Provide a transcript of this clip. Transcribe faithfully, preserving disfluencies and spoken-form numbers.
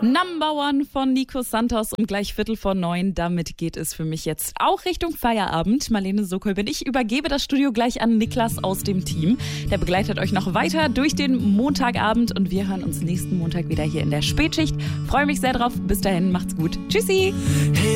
Number One von Nico Santos um gleich Viertel vor neun. Damit geht es für mich jetzt auch Richtung Feierabend. Marlene Sokol bin ich. Übergebe das Studio gleich an Niklas aus dem Team. Der begleitet euch noch weiter durch den Montagabend und wir hören uns nächsten Montag wieder hier in der Spätschicht. Freue mich sehr drauf. Bis dahin, macht's gut. Tschüssi!